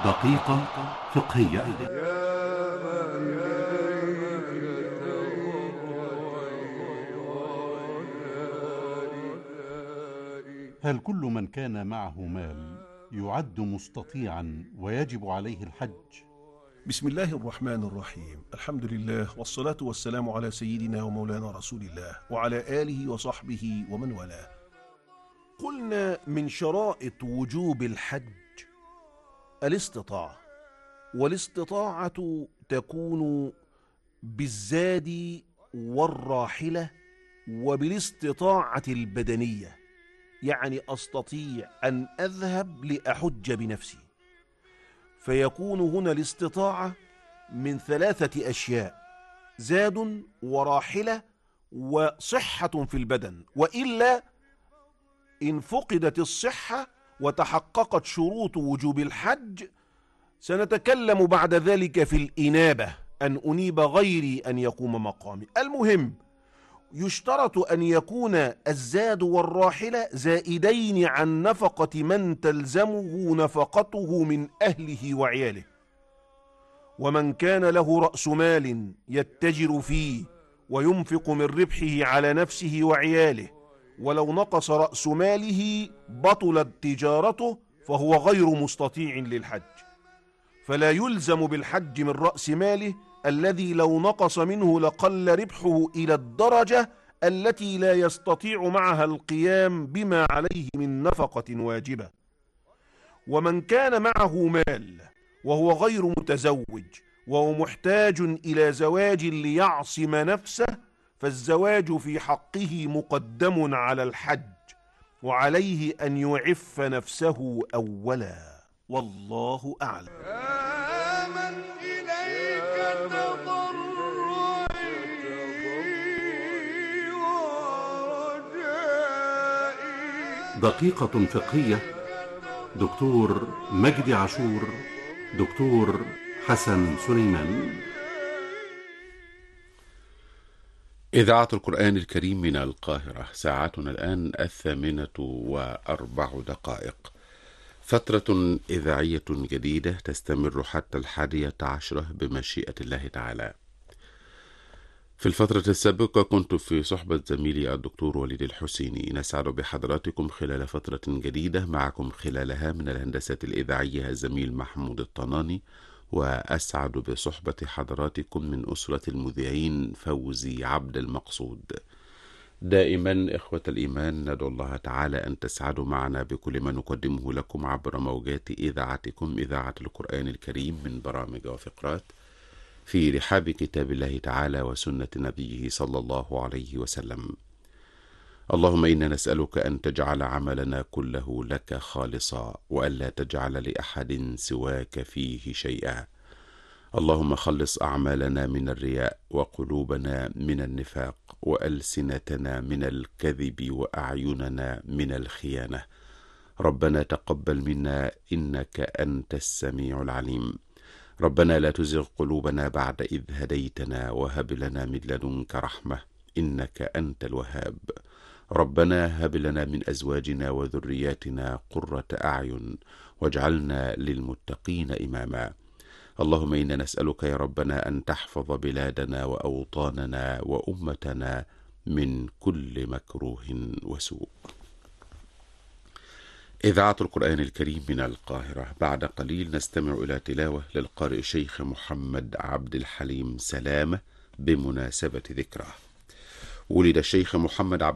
دقيقة فقهية. هل كل من كان معه مال يعد مستطيعا ويجب عليه الحج؟ بسم الله الرحمن الرحيم. الحمد لله والصلاة والسلام على سيدنا ومولانا رسول الله وعلى آله وصحبه ومن والاه. قلنا من شرائط وجوب الحج الاستطاعة، والاستطاعة تكون بالزاد والراحلة وبالاستطاعة البدنية، يعني أستطيع أن أذهب لأحج بنفسي، فيكون هنا الاستطاعة من 3 أشياء: زاد وراحلة وصحة في البدن. وإلا إن فقدت الصحة وتحققت شروط وجوب الحج سنتكلم بعد ذلك في الإنابة، أن أنيب غيري أن يقوم مقامي. المهم يشترط أن يكون الزاد والراحلة زائدين عن نفقة من تلزمه نفقته من أهله وعياله. ومن كان له رأس مال يتجر فيه وينفق من ربحه على نفسه وعياله، ولو نقص رأس ماله بطلت تجارته فهو غير مستطيع للحج، فلا يلزم بالحج من رأس ماله الذي لو نقص منه لقل ربحه إلى الدرجة التي لا يستطيع معها القيام بما عليه من نفقة واجبة. ومن كان معه مال وهو غير متزوج وهو محتاج إلى زواج ليعصم نفسه، فالزواج في حقه مقدم على الحج، وعليه أن يعف نفسه أولا، والله أعلم. من إليك تضرعي ورجائي. دقيقة فقهية. دكتور مجدي عاشور، دكتور حسن سليمان. إذاعة القرآن الكريم من القاهرة، ساعتنا الآن 8:04. فترة إذاعية جديدة تستمر حتى 11 بمشيئة الله تعالى. في الفترة السابقة كنت في صحبة زميلي الدكتور وليد الحسيني. نسعد بحضراتكم خلال فترة جديدة معكم خلالها من الهندسة الإذاعية الزميل محمود الطناني، وأسعد بصحبة حضراتكم من أسرة المذيعين فوزي عبد المقصود. دائما إخوة الإيمان ندعو الله تعالى أن تسعدوا معنا بكل ما نقدمه لكم عبر موجات إذاعتكم إذاعة القرآن الكريم من برامج وفقرات في رحاب كتاب الله تعالى وسنة نبيه صلى الله عليه وسلم. اللهم إنا نسألك أن تجعل عملنا كله لك خالصا، وألا تجعل لأحد سواك فيه شيئا. اللهم خلص أعمالنا من الرياء، وقلوبنا من النفاق، وألسنتنا من الكذب، وأعيننا من الخيانة. ربنا تقبل منا إنك أنت السميع العليم. ربنا لا تزغ قلوبنا بعد إذ هديتنا، وهب لنا من لدنك رحمة إنك أنت الوهاب. ربنا هب لنا من أزواجنا وذرياتنا قرة أعين واجعلنا للمتقين إماما. اللهم إنا نسألك يا ربنا أن تحفظ بلادنا وأوطاننا وأمتنا من كل مكروه وسوء. إذاعة القرآن الكريم من القاهرة. بعد قليل نستمع إلى تلاوة للقارئ الشيخ محمد عبد الحليم سلامة بمناسبة ذكراه. ولد الشيخ محمد عبد